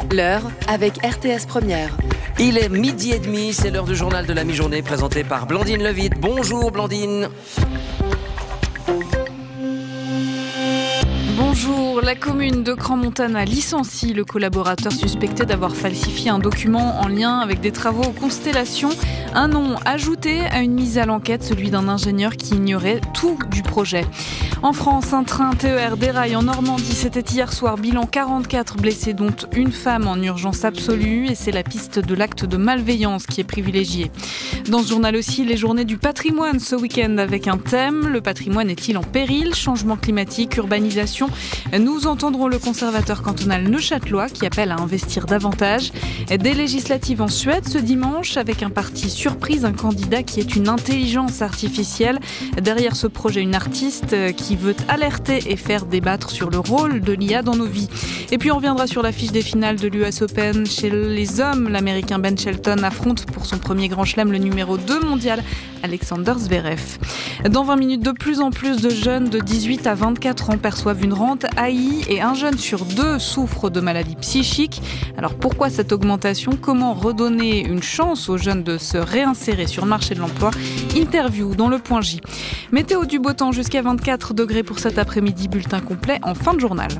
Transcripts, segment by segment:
L'heure avec RTS Première. Il est 12h30, c'est l'heure du journal de la mi-journée présenté par Blandine Levitte. Bonjour Blandine. Bonjour, la commune de Crans-Montana licencie le collaborateur suspecté d'avoir falsifié un document en lien avec des travaux aux Constellations. Un nom ajouté à une mise à l'enquête, celui d'un ingénieur qui ignorait tout du projet. En France, un train TER déraille en Normandie. C'était hier soir. Bilan 44 blessés, dont une femme en urgence absolue. Et c'est la piste de l'acte de malveillance qui est privilégiée. Dans ce journal aussi, les journées du patrimoine ce week-end avec un thème. Le patrimoine est-il en péril ? Changement climatique, urbanisation. Nous entendrons le conservateur cantonal neuchâtelois qui appelle à investir davantage. Des législatives en Suède ce dimanche avec un parti surprise, un candidat qui est une intelligence artificielle. Derrière ce projet, une artiste qui veut alerter et faire débattre sur le rôle de l'IA dans nos vies. Et puis on reviendra sur l'affiche des finales de l'US Open. Chez les hommes, l'Américain Ben Shelton affronte pour son premier grand chelem le numéro 2 mondial, Alexander Zverev. Dans 20 minutes, de plus en plus de jeunes de 18 à 24 ans perçoivent une rente AI et un jeune sur deux souffre de maladies psychiques. Alors pourquoi cette augmentation ? Comment redonner une chance aux jeunes de se réinsérer sur le marché de l'emploi ? Interview dans le Point J. Météo du beau temps jusqu'à 24 degrés pour cet après-midi. Bulletin complet en fin de journal.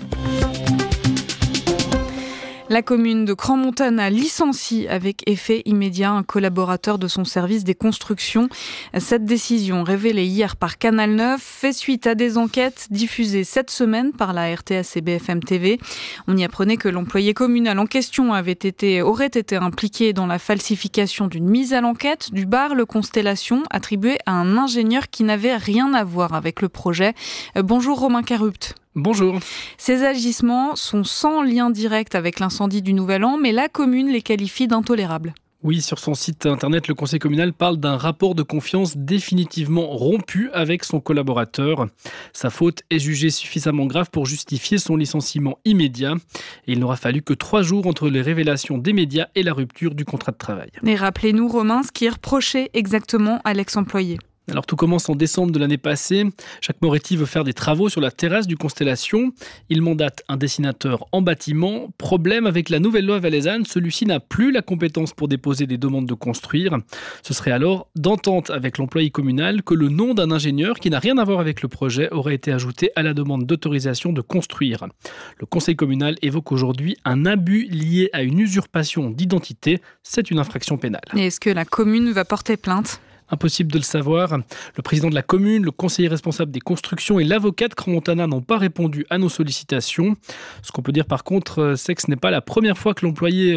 La commune de Crans-Montana licencie avec effet immédiat un collaborateur de son service des constructions. Cette décision, révélée hier par Canal 9, fait suite à des enquêtes diffusées cette semaine par la RTS et BFM TV. On y apprenait que l'employé communal en question aurait été impliqué dans la falsification d'une mise à l'enquête du bar Le Constellation, attribué à un ingénieur qui n'avait rien à voir avec le projet. Bonjour Romain Carupt. Bonjour. Ces agissements sont sans lien direct avec l'incendie du Nouvel An, mais la commune les qualifie d'intolérables. Oui, sur son site internet, le conseil communal parle d'un rapport de confiance définitivement rompu avec son collaborateur. Sa faute est jugée suffisamment grave pour justifier son licenciement immédiat. Et il n'aura fallu que 3 jours entre les révélations des médias et la rupture du contrat de travail. Et rappelez-nous, Romain, ce qui est reproché exactement à l'ex-employé. Alors tout commence en décembre de l'année passée. Jacques Moretti veut faire des travaux sur la terrasse du Constellation. Il mandate un dessinateur en bâtiment. Problème avec la nouvelle loi valaisanne, celui-ci n'a plus la compétence pour déposer des demandes de construire. Ce serait alors d'entente avec l'employé communal que le nom d'un ingénieur qui n'a rien à voir avec le projet aurait été ajouté à la demande d'autorisation de construire. Le conseil communal évoque aujourd'hui un abus lié à une usurpation d'identité. C'est une infraction pénale. Et est-ce que la commune va porter plainte ? Impossible de le savoir. Le président de la commune, le conseiller responsable des constructions et l'avocat de Crans-Montana n'ont pas répondu à nos sollicitations. Ce qu'on peut dire par contre, c'est que ce n'est pas la première fois que l'employé...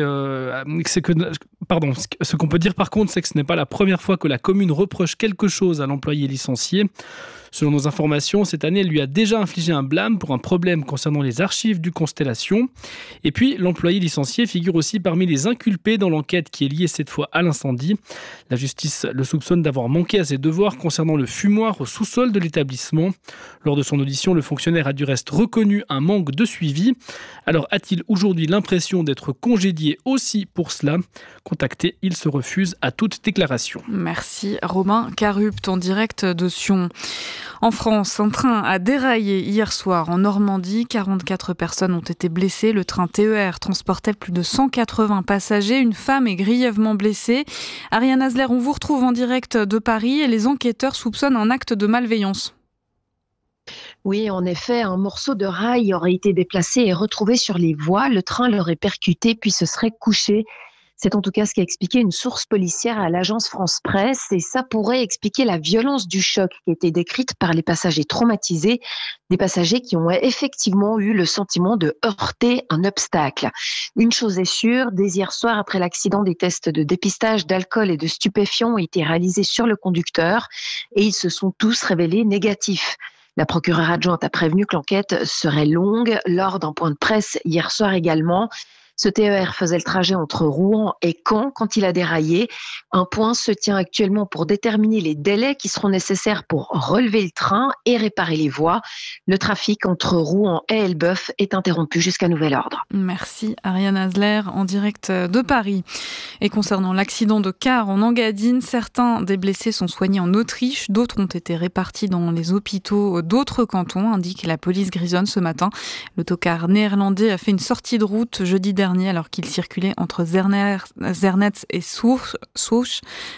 Ce qu'on peut dire par contre, c'est que ce n'est pas la première fois que la commune reproche quelque chose à l'employé licencié. Selon nos informations, cette année, elle lui a déjà infligé un blâme pour un problème concernant les archives du Constellation. Et puis, l'employé licencié figure aussi parmi les inculpés dans l'enquête qui est liée cette fois à l'incendie. La justice le soupçonne d'avoir manqué à ses devoirs concernant le fumoir au sous-sol de l'établissement. Lors de son audition, le fonctionnaire a du reste reconnu un manque de suivi. Alors, a-t-il aujourd'hui l'impression d'être congédié aussi pour cela ? Contacté, il se refuse à toute déclaration. Merci Romain Carupt en direct de Sion. En France, un train a déraillé hier soir en Normandie. 44 personnes ont été blessées. Le train TER transportait plus de 180 passagers. Une femme est grièvement blessée. Ariane Azler, on vous retrouve en direct de Paris et les enquêteurs soupçonnent un acte de malveillance. Oui, en effet, un morceau de rail aurait été déplacé et retrouvé sur les voies. Le train l'aurait percuté puis se serait couché. C'est en tout cas ce qu'a expliqué une source policière à l'agence France Presse et ça pourrait expliquer la violence du choc qui a été décrite par les passagers traumatisés, des passagers qui ont effectivement eu le sentiment de heurter un obstacle. Une chose est sûre, dès hier soir après l'accident, des tests de dépistage d'alcool et de stupéfiants ont été réalisés sur le conducteur et ils se sont tous révélés négatifs. La procureure adjointe a prévenu que l'enquête serait longue lors d'un point de presse hier soir également. Ce TER faisait le trajet entre Rouen et Caen quand il a déraillé. Un point se tient actuellement pour déterminer les délais qui seront nécessaires pour relever le train et réparer les voies. Le trafic entre Rouen et Elbeuf est interrompu jusqu'à nouvel ordre. Merci Ariane Azler en direct de Paris. Et concernant l'accident de car en Engadine, certains des blessés sont soignés en Autriche, d'autres ont été répartis dans les hôpitaux d'autres cantons, indique la police grisonne ce matin. L'autocar néerlandais a fait une sortie de route jeudi dernier dernier alors qu'il circulait entre Zernetz et Souche.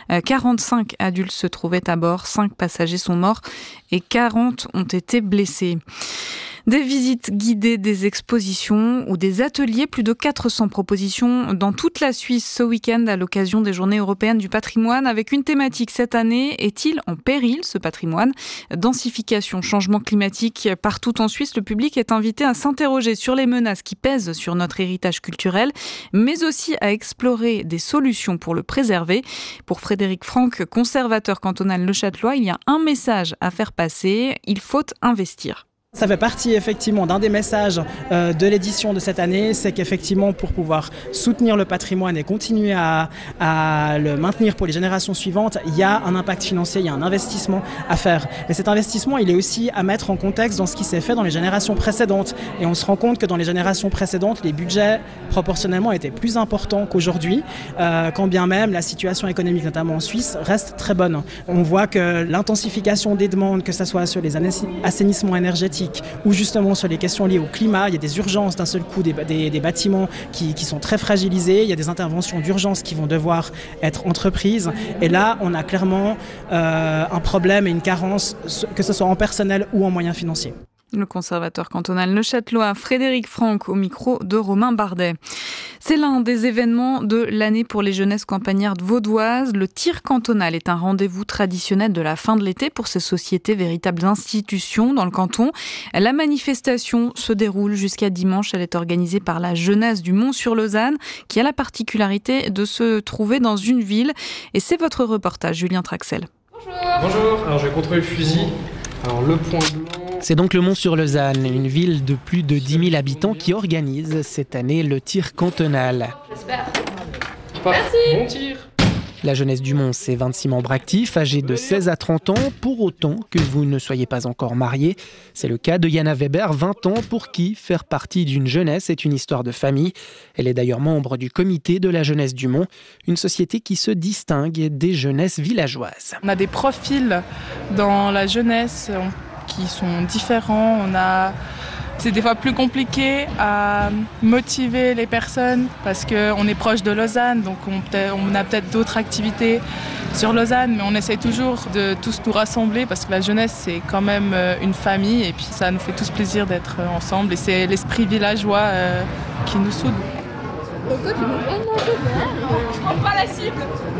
45 adultes se trouvaient à bord, 5 passagers sont morts et 40 ont été blessés. Des visites guidées, des expositions ou des ateliers, plus de 400 propositions dans toute la Suisse ce week-end à l'occasion des Journées européennes du patrimoine avec une thématique cette année. Est-il en péril ce patrimoine ? Densification, changement climatique. Partout en Suisse, le public est invité à s'interroger sur les menaces qui pèsent sur notre héritage culturel, mais aussi à explorer des solutions pour le préserver. Pour Frédéric Franck, conservateur cantonal neuchâtelois, il y a un message à faire passer, il faut investir. Ça fait partie effectivement d'un des messages de l'édition de cette année, c'est qu'effectivement pour pouvoir soutenir le patrimoine et continuer à le maintenir pour les générations suivantes, il y a un impact financier, il y a un investissement à faire. Mais cet investissement, il est aussi à mettre en contexte dans ce qui s'est fait dans les générations précédentes. Et on se rend compte que dans les générations précédentes, les budgets proportionnellement étaient plus importants qu'aujourd'hui, quand bien même la situation économique, notamment en Suisse, reste très bonne. On voit que l'intensification des demandes, que ce soit sur les assainissements énergétiques, ou justement sur les questions liées au climat, il y a des urgences d'un seul coup, des bâtiments qui sont très fragilisés, il y a des interventions d'urgence qui vont devoir être entreprises. Et là, on a clairement un problème et une carence, que ce soit en personnel ou en moyens financiers. Le conservateur cantonal neuchâtelois Frédéric Franck au micro de Romain Bardet. C'est l'un des événements de l'année pour les jeunesses campagnardes vaudoises. Le tir cantonal est un rendez-vous traditionnel de la fin de l'été pour ces sociétés, véritables institutions dans le canton. La manifestation se déroule jusqu'à dimanche. Elle est organisée par la jeunesse du Mont-sur-Lausanne qui a la particularité de se trouver dans une ville. Et c'est votre reportage, Julien Traxel. Bonjour, alors je vais contrôler le fusil. Alors le point blanc... C'est donc le Mont-sur-Lausanne, une ville de plus de 10 000 habitants qui organise cette année le tir cantonal. J'espère. Merci. Bon tir. La jeunesse du Mont, c'est 26 membres actifs, âgés de 16 à 30 ans, pour autant que vous ne soyez pas encore mariés. C'est le cas de Yana Weber, 20 ans, pour qui faire partie d'une jeunesse est une histoire de famille. Elle est d'ailleurs membre du comité de la jeunesse du Mont, une société qui se distingue des jeunesses villageoises. On a des profils dans la jeunesse qui sont différents. C'est des fois plus compliqué à motiver les personnes parce qu'on est proche de Lausanne, donc on a peut-être d'autres activités sur Lausanne, mais on essaie toujours de tous nous rassembler parce que la jeunesse, c'est quand même une famille et puis ça nous fait tous plaisir d'être ensemble et c'est l'esprit villageois qui nous soude. Je prends pas la cible.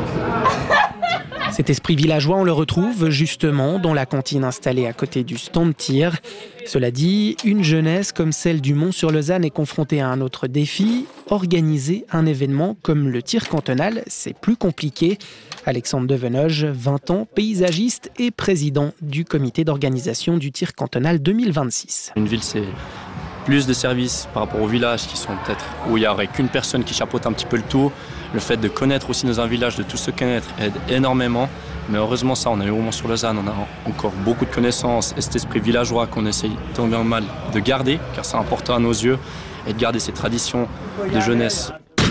Cet esprit villageois, on le retrouve justement dans la cantine installée à côté du stand tir. Cela dit, une jeunesse comme celle du Mont-sur-Lausanne est confrontée à un autre défi. Organiser un événement comme le tir cantonal, c'est plus compliqué. Alexandre Devenoge, 20 ans, paysagiste et président du comité d'organisation du tir cantonal 2026. Une ville, c'est plus de services par rapport aux villages qui sont peut-être où il n'y aurait qu'une personne qui chapeaute un petit peu le tout. Le fait de connaître aussi dans un village, de tout se connaître, aide énormément. Mais heureusement, ça, on est au Mont-sur-Lausanne, on a encore beaucoup de connaissances et cet esprit villageois qu'on essaye tant bien mal de garder, car c'est important à nos yeux, et de garder ces traditions de jeunesse.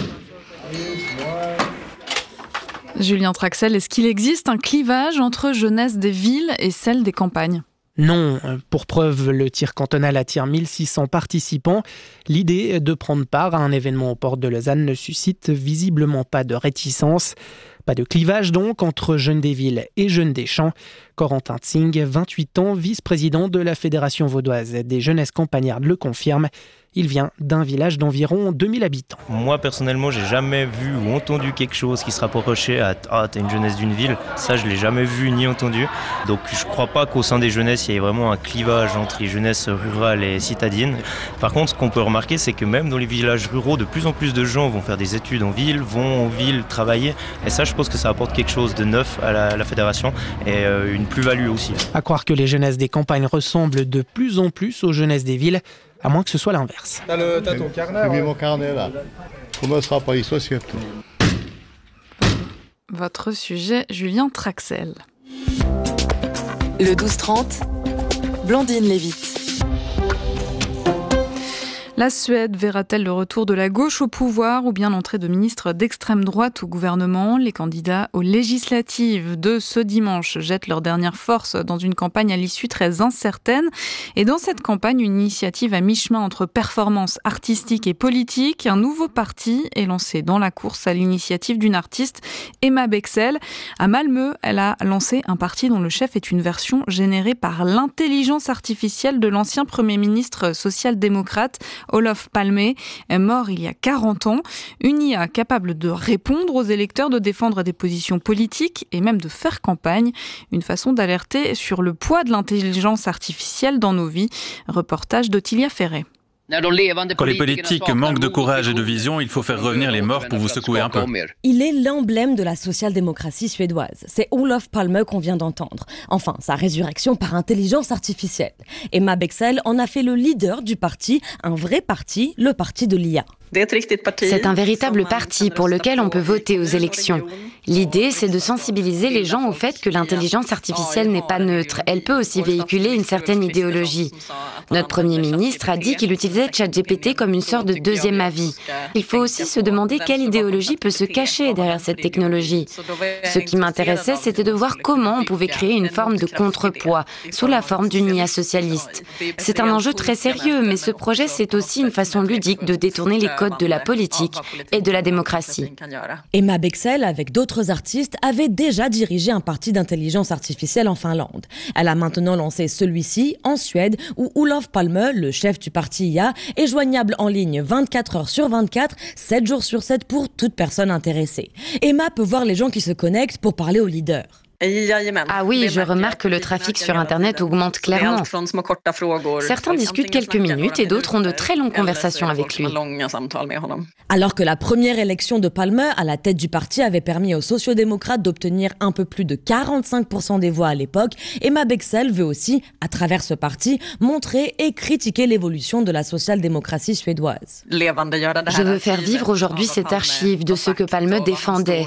Julien Traxel, est-ce qu'il existe un clivage entre jeunesse des villes et celle des campagnes ? Non, pour preuve, le tir cantonal attire 1600 participants. L'idée de prendre part à un événement aux portes de Lausanne ne suscite visiblement pas de réticence. Pas de clivage donc entre jeunes des villes et jeunes des champs. Corentin Tsing, 28 ans, vice-président de la Fédération vaudoise des jeunesses campagnardes, le confirme. Il vient d'un village d'environ 2000 habitants. Moi, personnellement, j'ai jamais vu ou entendu quelque chose qui se rapprochait à « Ah, t'es une jeunesse d'une ville ». Ça, je l'ai jamais vu ni entendu. Donc, je crois pas qu'au sein des jeunesses, il y ait vraiment un clivage entre les jeunesses rurales et citadines. Par contre, ce qu'on peut remarquer, c'est que même dans les villages ruraux, de plus en plus de gens vont faire des études en ville, vont en ville travailler. Et ça, je pense que ça apporte quelque chose de neuf à la fédération et une plus-value aussi. À croire que les jeunesses des campagnes ressemblent de plus en plus aux jeunesses des villes, à moins que ce soit l'inverse. T'as ton carnet. J'ai mis mon carnet là. Comment sera pas ici surtout. Votre sujet, Julien Traxel. Le 12-30, Blandine Lévite. La Suède verra-t-elle le retour de la gauche au pouvoir ou bien l'entrée de ministres d'extrême droite au gouvernement ? Les candidats aux législatives de ce dimanche jettent leur dernière force dans une campagne à l'issue très incertaine. Et dans cette campagne, une initiative à mi-chemin entre performance artistique et politique. Un nouveau parti est lancé dans la course à l'initiative d'une artiste, Emma Bexell. À Malmö, elle a lancé un parti dont le chef est une version générée par l'intelligence artificielle de l'ancien Premier ministre social-démocrate Olof Palme, mort il y a 40 ans. Une IA capable de répondre aux électeurs, de défendre des positions politiques et même de faire campagne. Une façon d'alerter sur le poids de l'intelligence artificielle dans nos vies. Reportage d'Ottilia Ferret. Quand les politiques manquent de courage et de vision, il faut faire revenir les morts pour vous secouer un peu. Il est l'emblème de la social-démocratie suédoise. C'est Olof Palme qu'on vient d'entendre. Enfin, sa résurrection par intelligence artificielle. Emma Bexell en a fait le leader du parti, un vrai parti, le parti de l'IA. C'est un véritable parti pour lequel on peut voter aux élections. L'idée, c'est de sensibiliser les gens au fait que l'intelligence artificielle n'est pas neutre. Elle peut aussi véhiculer une certaine idéologie. Notre Premier ministre a dit qu'il utilisait ChatGPT comme une sorte de deuxième avis. Il faut aussi se demander quelle idéologie peut se cacher derrière cette technologie. Ce qui m'intéressait, c'était de voir comment on pouvait créer une forme de contrepoids sous la forme d'une IA socialiste. C'est un enjeu très sérieux, mais ce projet, c'est aussi une façon ludique de détourner les codes de la politique et de la démocratie. Emma Bexell, avec d'autres artistes, avait déjà dirigé un parti d'intelligence artificielle en Finlande. Elle a maintenant lancé celui-ci en Suède, où Olof Palme, le chef du parti IA, est joignable en ligne 24 heures sur 24, 7 jours sur 7 pour toute personne intéressée. Emma peut voir les gens qui se connectent pour parler au leader. Ah oui, je remarque que le trafic sur Internet augmente clairement. Certains discutent quelques minutes et d'autres ont de très longues conversations avec lui. Alors que la première élection de Palme à la tête du parti avait permis aux sociodémocrates d'obtenir un peu plus de 45% des voix à l'époque, Emma Bexell veut aussi, à travers ce parti, montrer et critiquer l'évolution de la social-démocratie suédoise. Je veux faire vivre aujourd'hui cette archive de ce que Palme défendait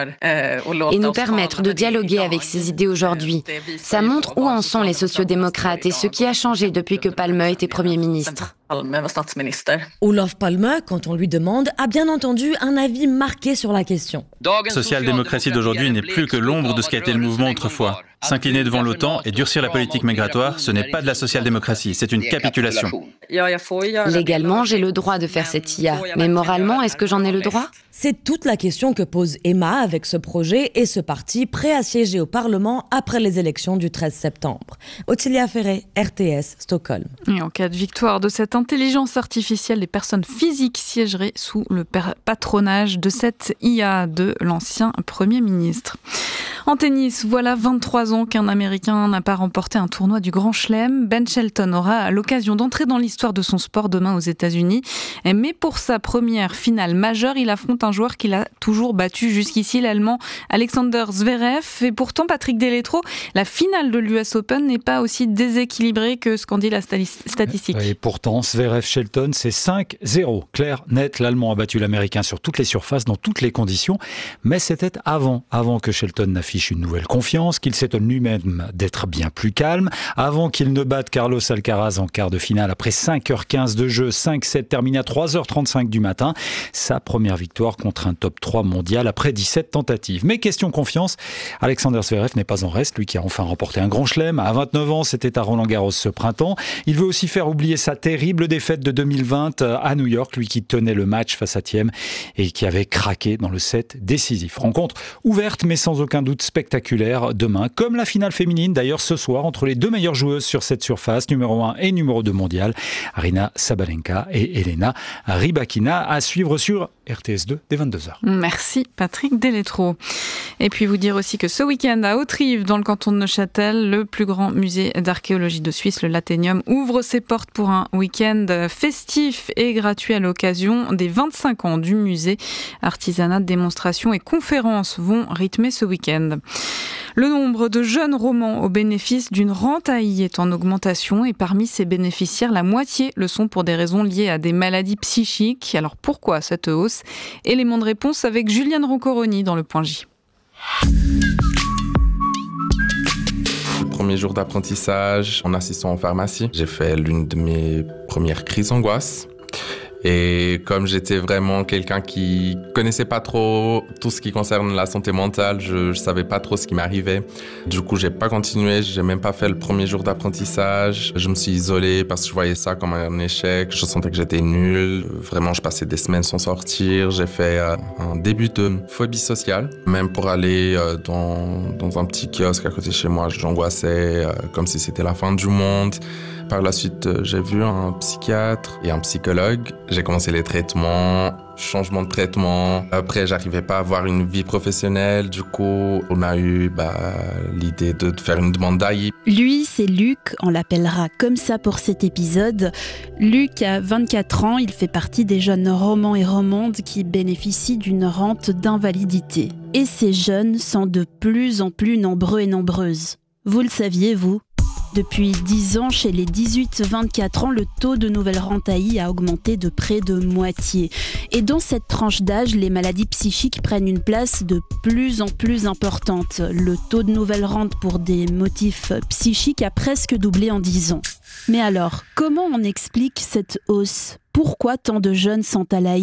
et nous permettre de dialoguer avec ses idées aujourd'hui. Ça montre où en sont les sociodémocrates et ce qui a changé depuis que Palme était Premier ministre. Olof Palme, quand on lui demande, a bien entendu un avis marqué sur la question. La social-démocratie d'aujourd'hui n'est plus que l'ombre de ce qu'a été le mouvement autrefois. S'incliner devant l'OTAN et durcir la politique migratoire, ce n'est pas de la social-démocratie, c'est une capitulation. Légalement, j'ai le droit de faire cette IA, mais moralement, est-ce que j'en ai le droit ? C'est toute la question que pose Emma avec ce projet et ce parti prêt à siéger au Parlement après les élections du 13 septembre. Ottilia Ferret, RTS, Stockholm. Et en cas de victoire de cette intelligence artificielle, les personnes physiques siégeraient sous le patronage de cette IA de l'ancien Premier ministre. En tennis, voilà 23 ans qu'un Américain n'a pas remporté un tournoi du Grand Chelem. Ben Shelton aura l'occasion d'entrer dans l'histoire de son sport demain aux États-Unis. Mais pour sa première finale majeure, il affronte un joueur qu'il a toujours battu jusqu'ici, l'Allemand Alexander Zverev. Et pourtant, Patrick Deletro, la finale de l'US Open n'est pas aussi déséquilibrée que ce qu'en dit la statistique. Et pourtant, Zverev-Shelton, c'est 5-0. Clair, net, l'Allemand a battu l'Américain sur toutes les surfaces, dans toutes les conditions. Mais c'était avant que Shelton n'affiche une nouvelle confiance, qu'il s'étonne lui-même d'être bien plus calme, avant qu'il ne batte Carlos Alcaraz en quart de finale après 5h15 de jeu, 5-7 terminé à 3h35 du matin. Sa première victoire contre un top 3 mondial après 17 tentatives. Mais question confiance, Alexander Zverev n'est pas en reste, lui qui a enfin remporté un grand chelem. À 29 ans, c'était à Roland-Garros ce printemps. Il veut aussi faire oublier sa terrible défaite de 2020 à New York, lui qui tenait le match face à Thiem et qui avait craqué dans le set décisif. Rencontre ouverte mais sans aucun doute spectaculaire demain, comme la finale féminine d'ailleurs ce soir entre les deux meilleures joueuses sur cette surface, numéro 1 et numéro 2 mondial, Aryna Sabalenka et Elena Rybakina, à suivre sur RTS2 dès 22h. Merci Patrick Deletro. Et puis vous dire aussi que ce week-end à Hauterive, dans le canton de Neuchâtel, le plus grand musée d'archéologie de Suisse, le Latenium, ouvre ses portes pour un week-end festif et gratuit à l'occasion des 25 ans du musée. Artisanat, démonstrations et conférences vont rythmer ce week-end. Le nombre de jeunes romans au bénéfice d'une rente AI est en augmentation et parmi ces bénéficiaires, la moitié le sont pour des raisons liées à des maladies psychiques. Alors pourquoi cette hausse ? Élément de réponse avec Juliane Roncoroni dans le Point J. Le premier jour d'apprentissage en assistant en pharmacie, j'ai fait l'une de mes premières crises d'angoisse Et comme j'étais vraiment quelqu'un qui connaissait pas trop tout ce qui concerne la santé mentale, je savais pas trop ce qui m'arrivait. Du coup, j'ai pas continué, j'ai même pas fait le premier jour d'apprentissage. Je me suis isolé parce que je voyais ça comme un échec. Je sentais que j'étais nul. Vraiment, je passais des semaines sans sortir. J'ai fait un début de phobie sociale. Même pour aller dans un petit kiosque à côté de chez moi, j'angoissais comme si c'était la fin du monde. Par la suite, j'ai vu un psychiatre et un psychologue. J'ai commencé les traitements, changement de traitement. Après, j'arrivais pas à avoir une vie professionnelle. Du coup, on a eu l'idée de faire une demande d'AI. Lui, c'est Luc, on l'appellera comme ça pour cet épisode. Luc a 24 ans, il fait partie des jeunes romans et romandes qui bénéficient d'une rente d'invalidité. Et ces jeunes sont de plus en plus nombreux et nombreuses. Vous le saviez, vous ? Depuis 10 ans, chez les 18-24 ans, le taux de nouvelle rente AI a augmenté de près de moitié. Et dans cette tranche d'âge, les maladies psychiques prennent une place de plus en plus importante. Le taux de nouvelle rente pour des motifs psychiques a presque doublé en 10 ans. Mais alors, comment on explique cette hausse ? Pourquoi tant de jeunes sont à l'AI ?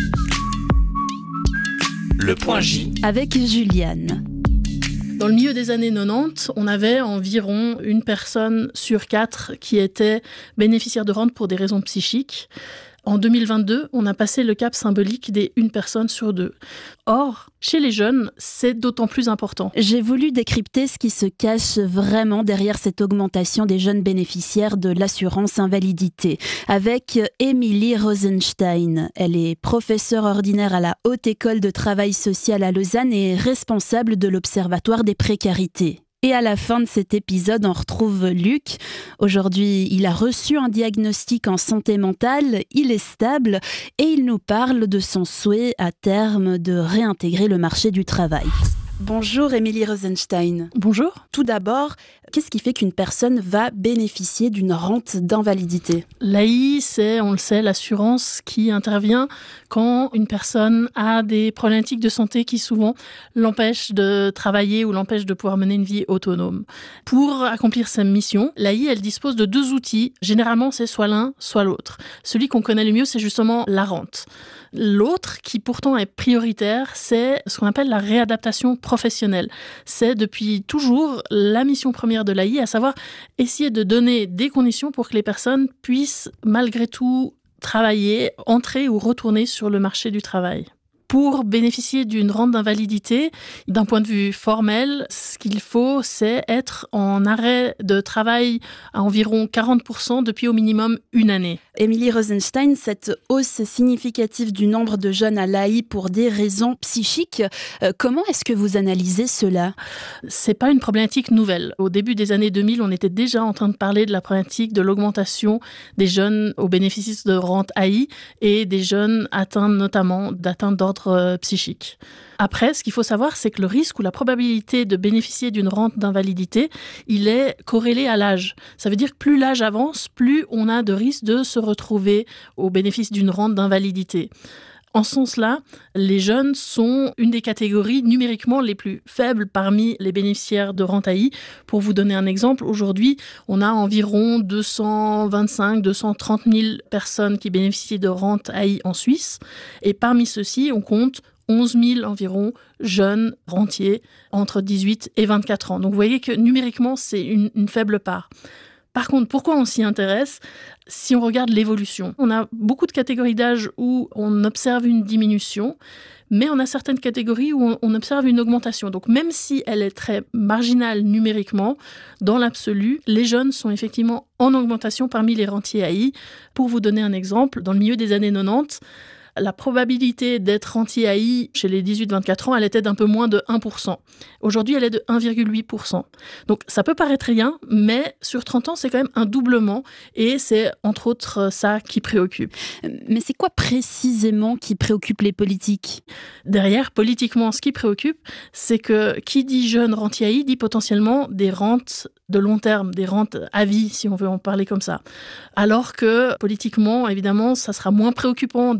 Le point J. Avec Juliane. Dans le milieu des années 90, on avait environ 1 personne sur 4 qui était bénéficiaire de rente pour des raisons psychiques. En 2022, on a passé le cap symbolique des 1 personne sur 2. Or, chez les jeunes, c'est d'autant plus important. J'ai voulu décrypter ce qui se cache vraiment derrière cette augmentation des jeunes bénéficiaires de l'assurance invalidité avec Émilie Rosenstein. Elle est professeure ordinaire à la Haute École de Travail Social à Lausanne et responsable de l'Observatoire des précarités. Et à la fin de cet épisode, on retrouve Luc. Aujourd'hui, il a reçu un diagnostic en santé mentale, il est stable et il nous parle de son souhait à terme de réintégrer le marché du travail. Bonjour Émilie Rosenstein. Bonjour. Tout d'abord, qu'est-ce qui fait qu'une personne va bénéficier d'une rente d'invalidité ? L'AI, c'est, on le sait, l'assurance qui intervient quand une personne a des problématiques de santé qui souvent l'empêchent de travailler ou l'empêchent de pouvoir mener une vie autonome. Pour accomplir sa mission, l'AI, elle dispose de 2 outils. Généralement, c'est soit l'un, soit l'autre. Celui qu'on connaît le mieux, c'est justement la rente. L'autre, qui pourtant est prioritaire, c'est ce qu'on appelle la réadaptation professionnelle. C'est depuis toujours la mission première de l'AI, à savoir essayer de donner des conditions pour que les personnes puissent malgré tout travailler, entrer ou retourner sur le marché du travail. Pour bénéficier d'une rente d'invalidité, d'un point de vue formel, ce qu'il faut, c'est être en arrêt de travail à environ 40% depuis au minimum 1 année. Émilie Rosenstein, cette hausse significative du nombre de jeunes à l'AI pour des raisons psychiques, comment est-ce que vous analysez cela ? C'est pas une problématique nouvelle. Au début des années 2000, on était déjà en train de parler de la problématique de l'augmentation des jeunes au bénéfice de rente AI et des jeunes atteints notamment d'atteintes d'ordre psychique. Après, ce qu'il faut savoir, c'est que le risque ou la probabilité de bénéficier d'une rente d'invalidité, il est corrélé à l'âge. Ça veut dire que plus l'âge avance, plus on a de risques de se retrouver au bénéfice d'une rente d'invalidité. En ce sens-là, les jeunes sont une des catégories numériquement les plus faibles parmi les bénéficiaires de rente AI. Pour vous donner un exemple, aujourd'hui, on a environ 225-230 000 personnes qui bénéficient de rente AI en Suisse. Et parmi ceux-ci, on compte 11 000 environ jeunes rentiers entre 18 et 24 ans. Donc vous voyez que numériquement, c'est une faible part. Par contre, pourquoi on s'y intéresse ? Si on regarde l'évolution, on a beaucoup de catégories d'âge où on observe une diminution, mais on a certaines catégories où on observe une augmentation. Donc même si elle est très marginale numériquement, dans l'absolu, les jeunes sont effectivement en augmentation parmi les rentiers AI. Pour vous donner un exemple, dans le milieu des années 90, la probabilité d'être rentier AI chez les 18-24 ans, elle était d'un peu moins de 1%. Aujourd'hui, elle est de 1,8%. Donc, ça peut paraître rien, mais sur 30 ans, c'est quand même un doublement. Et c'est, entre autres, ça qui préoccupe. Mais c'est quoi précisément qui préoccupe les politiques ? Derrière, politiquement, ce qui préoccupe, c'est que qui dit jeune rentier AI dit potentiellement des rentes de long terme, des rentes à vie, si on veut en parler comme ça. Alors que, politiquement, évidemment, ça sera moins préoccupant d'avoir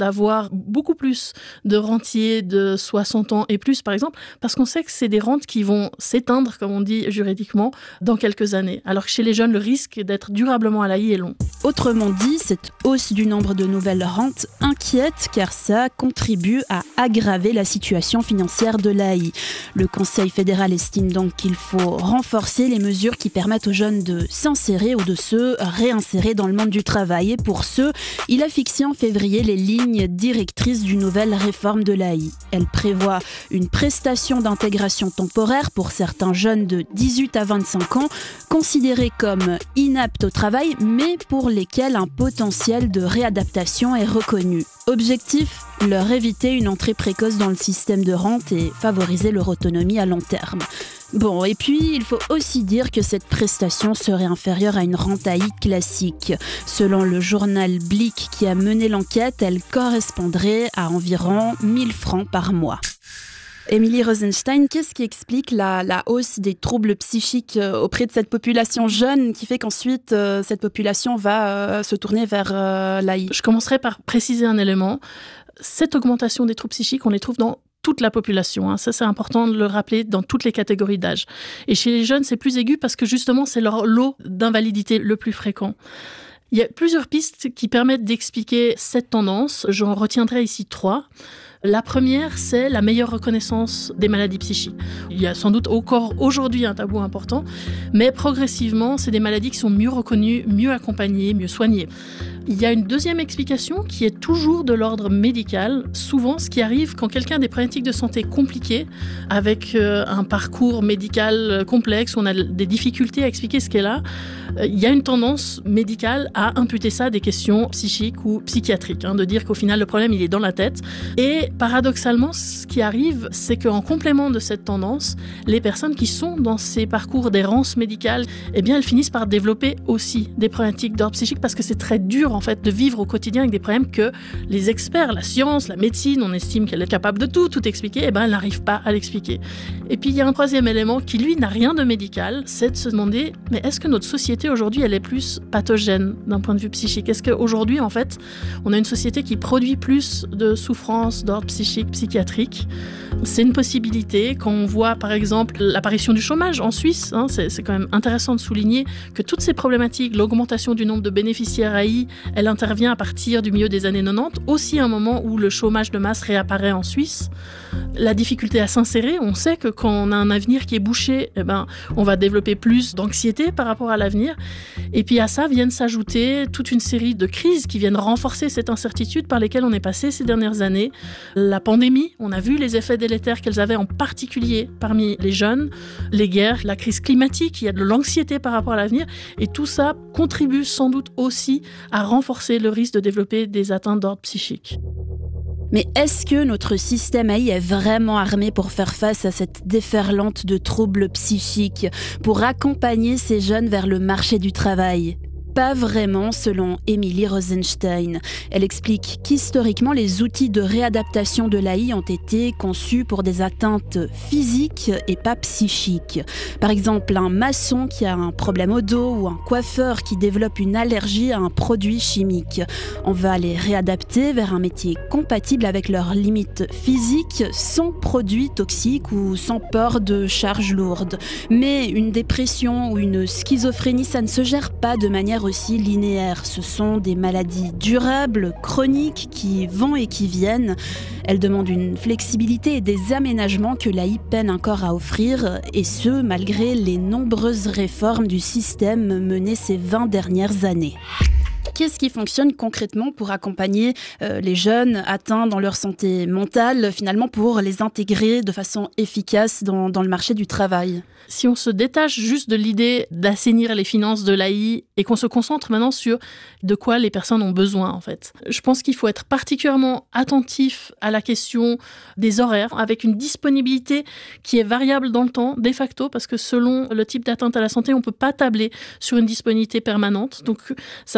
avoir beaucoup plus de rentiers de 60 ans et plus, par exemple, parce qu'on sait que c'est des rentes qui vont s'éteindre, comme on dit juridiquement, dans quelques années. Alors que chez les jeunes, le risque d'être durablement à l'AI est long. Autrement dit, cette hausse du nombre de nouvelles rentes inquiète car ça contribue à aggraver la situation financière de l'AI. Le Conseil fédéral estime donc qu'il faut renforcer les mesures qui permettent aux jeunes de s'insérer ou de se réinsérer dans le monde du travail. Et pour ce, il a fixé en février les lignes directrices d'une nouvelle réforme de l'AI. Elle prévoit une prestation d'intégration temporaire pour certains jeunes de 18 à 25 ans, considérés comme inaptes au travail, mais pour lesquels un potentiel de réadaptation est reconnu. Objectif, leur éviter une entrée précoce dans le système de rente et favoriser leur autonomie à long terme. Bon, et puis il faut aussi dire que cette prestation serait inférieure à une rente AI classique. Selon le journal Blick qui a mené l'enquête, elle correspondrait à environ 1000 francs par mois. Émilie Rosenstein, qu'est-ce qui explique la hausse des troubles psychiques auprès de cette population jeune qui fait qu'ensuite cette population va se tourner vers l'AI ? Je commencerai par préciser un élément. Cette augmentation des troubles psychiques, on les trouve dans toute la population. Ça, c'est important de le rappeler dans toutes les catégories d'âge. Et chez les jeunes, c'est plus aigu parce que justement, c'est leur lot d'invalidité le plus fréquent. Il y a plusieurs pistes qui permettent d'expliquer cette tendance. J'en retiendrai ici 3. La première, c'est la meilleure reconnaissance des maladies psychiques. Il y a sans doute encore aujourd'hui un tabou important, mais progressivement, c'est des maladies qui sont mieux reconnues, mieux accompagnées, mieux soignées. Il y a une deuxième explication qui est toujours de l'ordre médical. Souvent, ce qui arrive quand quelqu'un a des problématiques de santé compliquées, avec un parcours médical complexe, où on a des difficultés à expliquer ce qu'elle a, il y a une tendance médicale à imputer ça à des questions psychiques ou psychiatriques, de dire qu'au final, le problème, il est dans la tête. Et paradoxalement, ce qui arrive, c'est qu'en complément de cette tendance, les personnes qui sont dans ces parcours d'errance médicale, eh bien, elles finissent par développer aussi des problématiques d'ordre psychique parce que c'est très dur en fait de vivre au quotidien avec des problèmes que les experts, la science, la médecine, on estime qu'elle est capable de tout expliquer, et elle n'arrive pas à l'expliquer. Et puis il y a un troisième élément qui lui n'a rien de médical, c'est de se demander mais est-ce que notre société aujourd'hui elle est plus pathogène d'un point de vue psychique ? Est-ce qu'aujourd'hui en fait on a une société qui produit plus de souffrances d'ordre psychique, psychiatrique ? C'est une possibilité. Quand on voit par exemple l'apparition du chômage en Suisse, c'est quand même intéressant de souligner que toutes ces problématiques, l'augmentation du nombre de bénéficiaires AI, elle intervient à partir du milieu des années 90, aussi un moment où le chômage de masse réapparaît en Suisse. La difficulté à s'insérer, on sait que quand on a un avenir qui est bouché, on va développer plus d'anxiété par rapport à l'avenir. Et puis à ça viennent s'ajouter toute une série de crises qui viennent renforcer cette incertitude par lesquelles on est passé ces dernières années. La pandémie, on a vu les effets délétères qu'elles avaient en particulier parmi les jeunes, les guerres, la crise climatique, il y a de l'anxiété par rapport à l'avenir et tout ça contribue sans doute aussi à renforcer le risque de développer des atteintes d'ordre psychique. Mais est-ce que notre système AI est vraiment armé pour faire face à cette déferlante de troubles psychiques, pour accompagner ces jeunes vers le marché du travail ? Pas vraiment, selon Émilie Rosenstein. Elle explique qu'historiquement, les outils de réadaptation de l'AI ont été conçus pour des atteintes physiques et pas psychiques. Par exemple, un maçon qui a un problème au dos ou un coiffeur qui développe une allergie à un produit chimique. On va les réadapter vers un métier compatible avec leurs limites physiques, sans produits toxiques ou sans peur de charges lourdes. Mais une dépression ou une schizophrénie, ça ne se gère pas de manière aussi linéaire. Ce sont des maladies durables, chroniques, qui vont et qui viennent. Elles demandent une flexibilité et des aménagements que l'AI peine encore à offrir, et ce, malgré les nombreuses réformes du système menées ces 20 dernières années. Qu'est-ce qui fonctionne concrètement pour accompagner les jeunes atteints dans leur santé mentale, finalement pour les intégrer de façon efficace dans le marché du travail ? Si on se détache juste de l'idée d'assainir les finances de l'AI et qu'on se concentre maintenant sur de quoi les personnes ont besoin, en fait. Je pense qu'il faut être particulièrement attentif à la question des horaires, avec une disponibilité qui est variable dans le temps, de facto, parce que selon le type d'atteinte à la santé, on ne peut pas tabler sur une disponibilité permanente. Donc, ça doit être un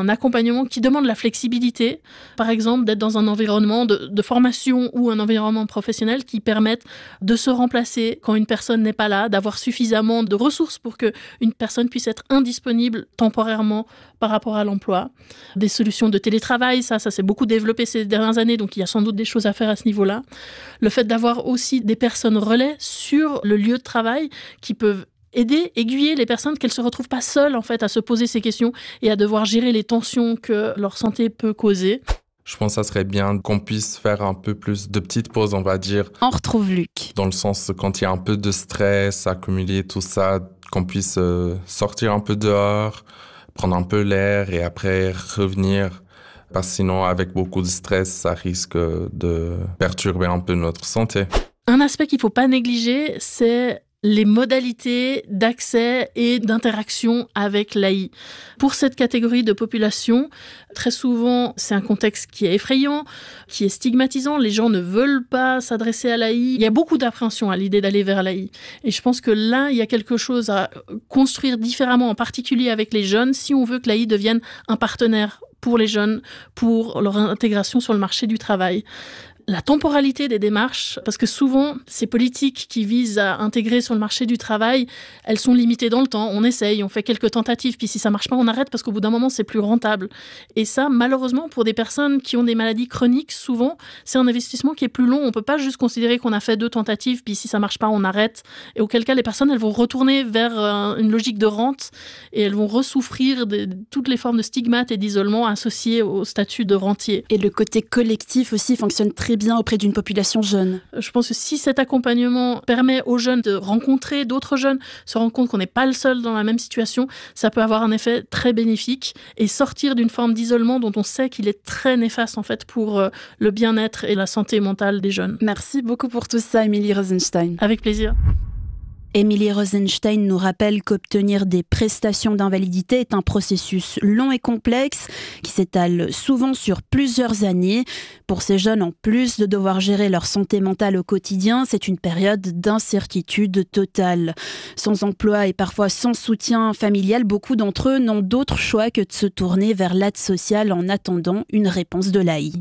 un accompagnement qui demande la flexibilité, par exemple d'être dans un environnement de formation ou un environnement professionnel qui permette de se remplacer quand une personne n'est pas là, d'avoir suffisamment de ressources pour qu'une personne puisse être indisponible temporairement par rapport à l'emploi. Des solutions de télétravail, ça s'est beaucoup développé ces dernières années, donc il y a sans doute des choses à faire à ce niveau-là. Le fait d'avoir aussi des personnes relais sur le lieu de travail qui peuvent aider, aiguiller les personnes, qu'elles ne se retrouvent pas seules en fait, à se poser ces questions et à devoir gérer les tensions que leur santé peut causer. Je pense que ça serait bien qu'on puisse faire un peu plus de petites pauses, on va dire. On retrouve Luc. Dans le sens, quand il y a un peu de stress accumulé, tout ça, qu'on puisse sortir un peu dehors, prendre un peu l'air et après revenir. Parce que sinon, avec beaucoup de stress, ça risque de perturber un peu notre santé. Un aspect qu'il ne faut pas négliger, c'est les modalités d'accès et d'interaction avec l'AI. Pour cette catégorie de population, très souvent, c'est un contexte qui est effrayant, qui est stigmatisant. Les gens ne veulent pas s'adresser à l'AI. Il y a beaucoup d'appréhension à l'idée d'aller vers l'AI. Et je pense que là, il y a quelque chose à construire différemment, en particulier avec les jeunes, si on veut que l'AI devienne un partenaire pour les jeunes, pour leur intégration sur le marché du travail. La temporalité des démarches, parce que souvent, ces politiques qui visent à intégrer sur le marché du travail, elles sont limitées dans le temps. On essaye, on fait quelques tentatives, puis si ça marche pas, on arrête parce qu'au bout d'un moment, c'est plus rentable. Et ça, malheureusement, pour des personnes qui ont des maladies chroniques, souvent, c'est un investissement qui est plus long. On peut pas juste considérer qu'on a fait 2 tentatives, puis si ça marche pas, on arrête. Et auquel cas, les personnes, elles vont retourner vers une logique de rente et elles vont ressouffrir de toutes les formes de stigmates et d'isolement associées au statut de rentier. Et le côté collectif aussi fonctionne très bien auprès d'une population jeune. Je pense que si cet accompagnement permet aux jeunes de rencontrer d'autres jeunes, se rendre compte qu'on n'est pas le seul dans la même situation, ça peut avoir un effet très bénéfique et sortir d'une forme d'isolement dont on sait qu'il est très néfaste en fait pour le bien-être et la santé mentale des jeunes. Merci beaucoup pour tout ça, Émilie Rosenstein. Avec plaisir. Émilie Rosenstein nous rappelle qu'obtenir des prestations d'invalidité est un processus long et complexe qui s'étale souvent sur plusieurs années. Pour ces jeunes, en plus de devoir gérer leur santé mentale au quotidien, c'est une période d'incertitude totale. Sans emploi et parfois sans soutien familial, beaucoup d'entre eux n'ont d'autre choix que de se tourner vers l'aide sociale en attendant une réponse de l'AI.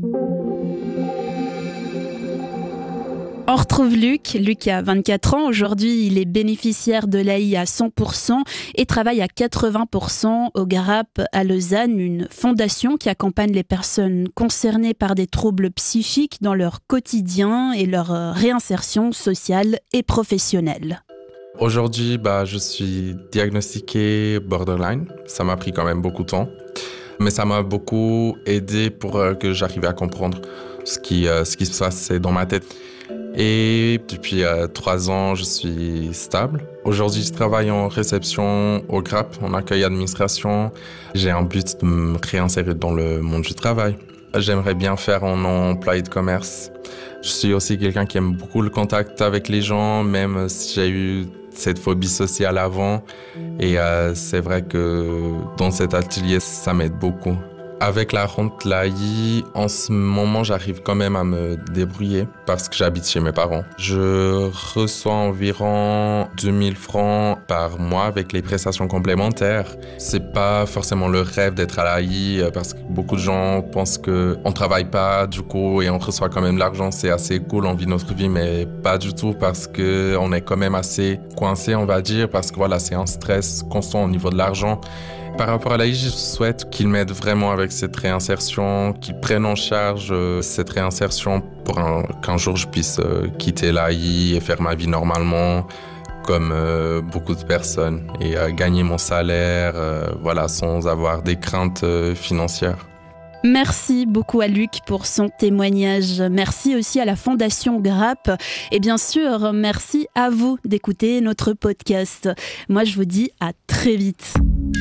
On retrouve Luc. Luc a 24 ans. Aujourd'hui, il est bénéficiaire de l'AI à 100% et travaille à 80% au GRAP à Lausanne, une fondation qui accompagne les personnes concernées par des troubles psychiques dans leur quotidien et leur réinsertion sociale et professionnelle. Aujourd'hui, je suis diagnostiqué borderline. Ça m'a pris quand même beaucoup de temps. Mais ça m'a beaucoup aidé pour que j'arrive à comprendre ce qui se passe dans ma tête. Et depuis 3 ans, je suis stable. Aujourd'hui, je travaille en réception au GRAP, en accueil administration. J'ai un but de me réinsérer dans le monde du travail. J'aimerais bien faire en employé de commerce. Je suis aussi quelqu'un qui aime beaucoup le contact avec les gens, même si j'ai eu cette phobie sociale avant. Et c'est vrai que dans cet atelier, ça m'aide beaucoup. Avec la rente l'AI, en ce moment, j'arrive quand même à me débrouiller parce que j'habite chez mes parents. Je reçois environ 2000 francs par mois avec les prestations complémentaires. C'est pas forcément le rêve d'être à l'AI parce que beaucoup de gens pensent qu'on travaille pas du coup et on reçoit quand même l'argent. C'est assez cool, on vit notre vie, mais pas du tout parce que on est quand même assez coincé, on va dire, parce que voilà, c'est un stress constant au niveau de l'argent. Par rapport à l'AI, je souhaite qu'ils m'aident vraiment avec cette réinsertion, qu'ils prennent en charge cette réinsertion pour qu'un jour je puisse quitter l'AI et faire ma vie normalement, comme beaucoup de personnes, et gagner mon salaire, sans avoir des craintes financières. Merci beaucoup à Luc pour son témoignage. Merci aussi à la Fondation GRAP. Et bien sûr, merci à vous d'écouter notre podcast. Moi, je vous dis à très vite.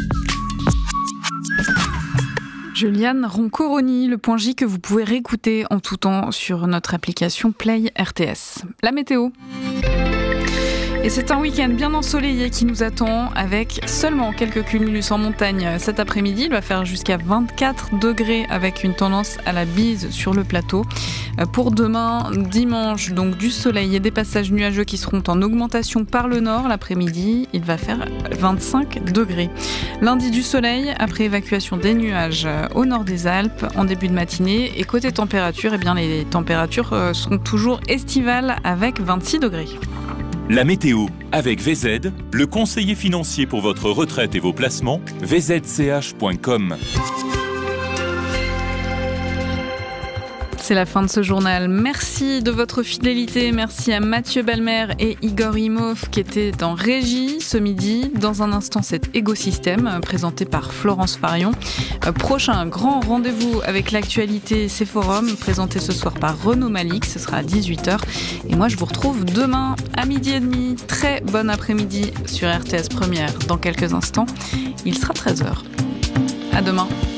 Juliane Roncoroni, le point J que vous pouvez réécouter en tout temps sur notre application Play RTS. La météo. Et c'est un week-end bien ensoleillé qui nous attend avec seulement quelques cumulus en montagne cet après-midi. Il va faire jusqu'à 24 degrés avec une tendance à la bise sur le plateau. Pour demain, dimanche, donc du soleil et des passages nuageux qui seront en augmentation par le nord. L'après-midi, il va faire 25 degrés. Lundi, du soleil après évacuation des nuages au nord des Alpes en début de matinée. Et côté température, eh bien, les températures seront toujours estivales avec 26 degrés. La météo avec VZ, le conseiller financier pour votre retraite et vos placements, vzch.com. C'est la fin de ce journal. Merci de votre fidélité. Merci à Mathieu Balmer et Igor Imhoff qui étaient en régie ce midi. Dans un instant, c'est Écosystème, présenté par Florence Farion. Prochain grand rendez-vous avec l'actualité, c'est Forum, présenté ce soir par Renaud Malik. Ce sera à 18h. Et moi, je vous retrouve demain à 12h30. Très bon après-midi sur RTS Première. Dans quelques instants, il sera 13h. À demain.